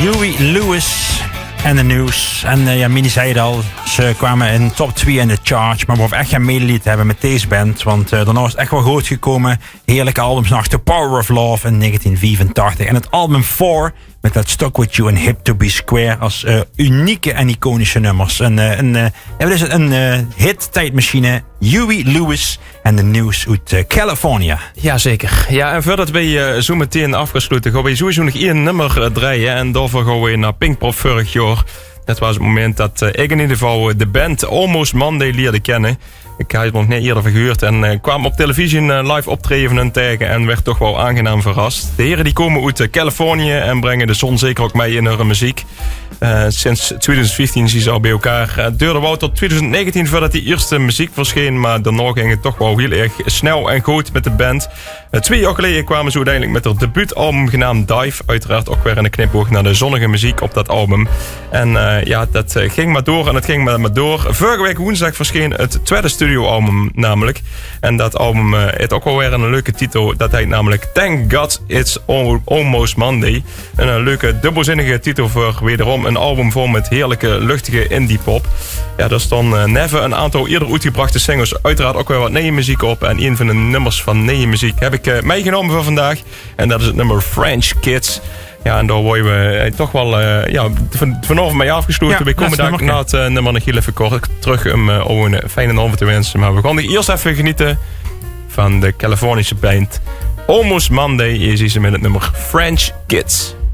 Huey Lewis en de News. En Mini zei het al, ze kwamen in top 2 in de charts. Maar we hoeven echt geen medelied te hebben met deze band. Want daarna is het echt wel goed gekomen. Heerlijke albums nog The Power of Love in 1984. En het album 4 met dat Stuck With You en Hip To Be Square als unieke en iconische nummers. Dit is een hit-tijdmachine. Huey Lewis en de News uit California. Jazeker. Ja, en voordat we zo meteen afgesloten gaan we sowieso nog één nummer draaien. En daarvoor gaan we naar Pinkpop vorig jaar. Dat was het moment dat ik in ieder geval de band Almost Monday leerde kennen. Ik had het nog niet eerder gehoord en kwam op televisie live optreden en tegen en werd toch wel aangenaam verrast. De heren die komen uit Californië en brengen de zon zeker ook mee in hun muziek. Sinds 2015 zijn ze al bij elkaar. Het duurde wel tot 2019 voordat die eerste muziek verscheen, maar daarna ging het toch wel heel erg snel en goed met de band. 2 jaar geleden kwamen ze uiteindelijk met hun debuutalbum genaamd Dive. Uiteraard ook weer een knipoog naar de zonnige muziek op dat album. En dat ging maar door en het ging maar door. Vorige week woensdag verscheen het tweede studioalbum namelijk. En dat album heeft ook wel weer een leuke titel. Dat heet namelijk Thank God It's Almost Monday. Een leuke dubbelzinnige titel voor wederom een album vol met heerlijke luchtige indie pop. Ja, daar staan neven een aantal eerder uitgebrachte singles. Uiteraard ook weer wat nieuwe muziek op. En een van de nummers van nieuwe muziek heb ik meegenomen voor vandaag. En dat is het nummer French Kids. Ja, en daar worden we toch wel vanavond mee afgesloten. We komen daar na het nummer nog heel even kort terug om een fijne avond te wensen. Maar we gaan eerst even genieten van de Californische band Almost Monday. Hier zien ze met het nummer French Kids.